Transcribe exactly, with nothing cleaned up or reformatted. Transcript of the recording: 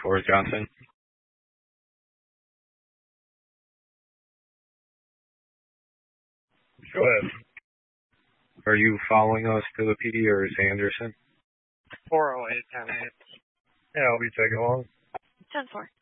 Forrest Johnson. Go ahead. Are you following us to the P D or is Anderson? four oh eight, ten eight. Yeah, I'll be taking along. ten four.